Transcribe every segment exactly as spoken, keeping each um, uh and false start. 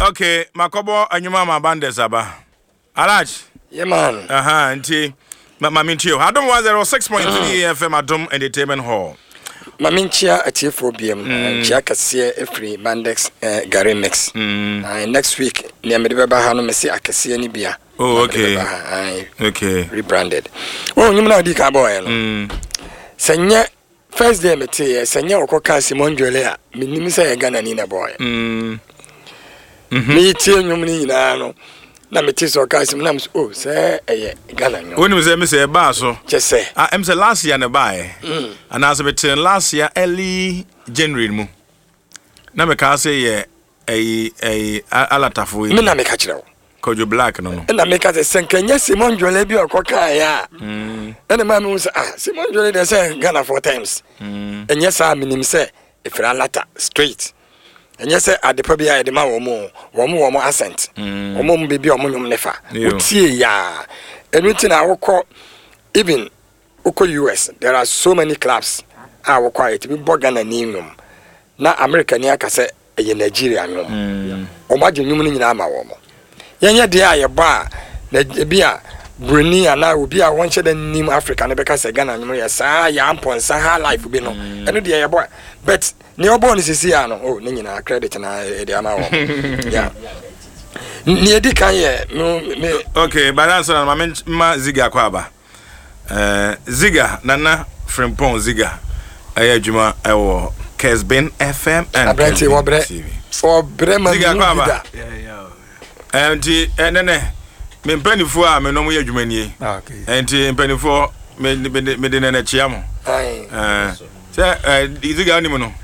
Okay, Makobo anyuma ma bandes aba. Alaj. Yeah man. Aha, nti Maminchio. Adom one oh six point three F M Adom Entertainment Hall. Maminchia atifo biem chia kase efri Mandex Gary Mix. Uh, next week ni amede beba ha no mesi akase ni bia. Oh okay. Okay. Rebranded. Oh nyum na di ka boy no. Senye first day mete senye okoka Simon Dwele a minim say Ghana ni na boy. Mm. Mhm. Mi tie nyum ni nyina no. Na mete so ka sim na oh say eye Ghana nyum. Woni me say me say ba so. Je say. Ah em say last year na buy. Mm. And as mete last year early January mu. Na me ka say ye eh eh alatafo. Me na me ka kire wo. Kojo Black no no. Na me ka say senkanya Simon Dwele bi okoka ya. Mm. Ene ma me say ah Simon Dwele dey say Ghana four times. Mm. Enye sa minim say ifra lata straight. Enye say adepa bia e de ma wo mo wo mo wo mo accent wo mo mbe bia wo nyom nefa utie ya anything na wokọ even wokọ U S there are so many clubs ah wokọ it be Ghana ni nyom na America ni aka say e Nigeria nyom o ma je nyom ni nyina ama wo mo yenye de aye ba na bia Bruni ana obi a won chede nim Africa na beka say Ghana nyom ya sa ya amponsa ha life bi no eno de aye boy but ni obo ni sisi ya no oh ni nyina credit na e de ama wo yeah ni edi kan ye me okay balance na ma ma Ziga kwaba eh Ziga nana Frimpong Ziga aya adwuma ewo Kesben F M and Abranti wo bre for brema Ziga kwaba yeah yeah enti enene me mpanifo a me no mo ye adwuma nie okay enti mpanifo me me de na chia mo ai eh say Ziga ni mo no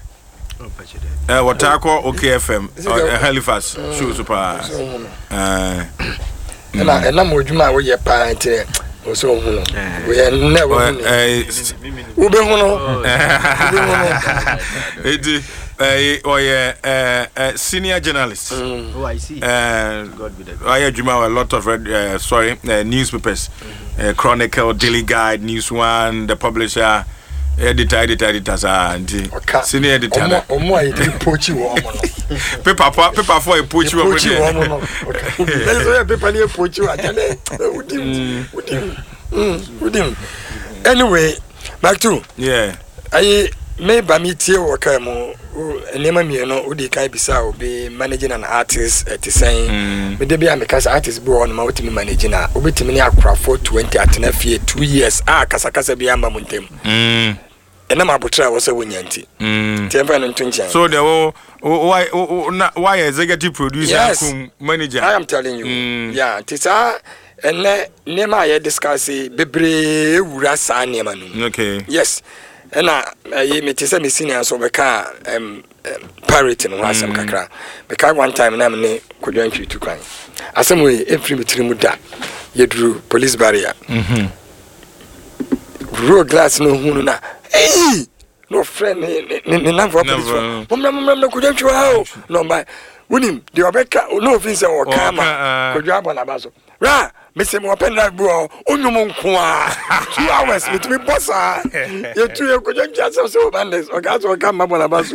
eh watako okay F M Halifax show super eh na na mo djuma wo ye pa nti o so hu no we na wo eh wo be hu no ube hu no edi eh o ye eh senior journalist oh I see eh god be that I djuma a lot of uh, sorry uh, newspapers uh, Chronicle, Daily Guide, News One, the publisher editor editor editor sa anti senior editor na omo ayi pochi wo omo no paper for paper for e pochi wo pochi wo omo no okay so paper ni e pochi wa jale udim udim mm udim anyway back to yeah ayi me ba mi tie wo ka mo enema mi no odi kai bisa obi managing an artist at saying me dey be am kasa artist bo on ma wotimi managing na obetimi ni akra for twenty atena fie two years ah kasa kasa bi amba mo ntem mm enema abotra wo se wonyanti mm tempa no ntwenchen so the why why executive producer yes. kum manager I am telling you mm. yeah tisa ene nema ye discuss bebre ewura sa nema no okay yes ena ye me tisa me senior so be ka um parity no asem kakra be ka one time na me ne kodwantwi tu kwan asem we every metrimu da ye duru police barrier mhm road glass no hunu na hey no friend ni na for police mom mom na kodwantwi wa no my unim de obeka no offense o kama kodwa abona baso ra Mese mo pen drive bro onum nko a two hours with me boss ah you two you go just so bandes o ga so ka mabona baso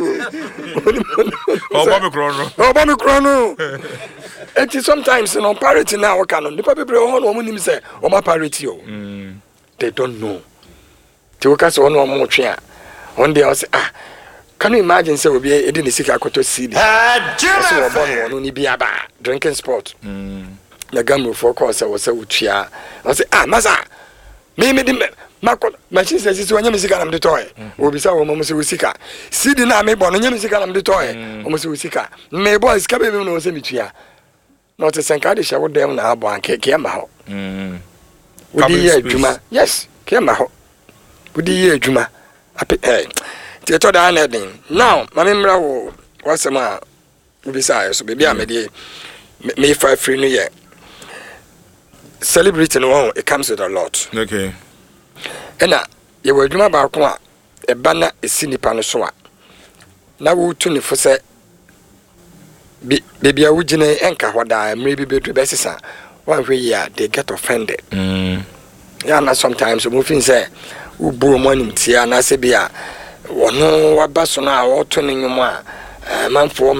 o ba me krono o ba me krono it is sometimes no parity now o canon the people ho no mo nim say o ma parity o they don't know te o ka so no mo twe a one day I say ah can you imagine say obi e dey ne sika akoto C D ah so o bon no ni bia ba drinking sport mm na gamu for course I was utia I say ah masa me me dim makọ machine say sisi wanya musika na mdetoy obi sa wo mo se usika sidi na me bo no nya musika na mdetoy o mo se usika me bo sika be me no se mitua no te senka de shawo dem na abo anke ke ma ho mm udi ye adwuma yes ke ma ho udi ye adwuma ape eh ti to da na den now ma me mra wo wasema obi sa so be bia me de me five free no ye celebrating one it comes with a lot okay ena ye wadwuma ba ko a e ba na esinipa no so a na wo tu ne fo se bi bia wo gine enka hoda mre bi bedu besisa one way ya they get offended mm ya na sometimes mo fin say wo bu mo anim tia na se bia wono wa ba so na wo to ne nyum a manfo